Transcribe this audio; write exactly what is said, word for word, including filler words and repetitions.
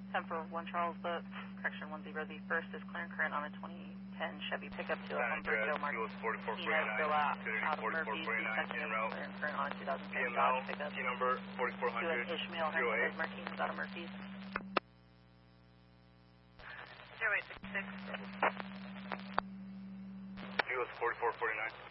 ten for one Charles, but correction one zero. The first is clearing current on a twenty ten Chevy pickup to Humberto Martinez go out, out of Murphy's. The second is clearing current on a two thousand ten Dodge pickup to an Ishmael Hernandez Martinez out of Murphy's. zero eight six six. Fuel is forty-four forty-nine.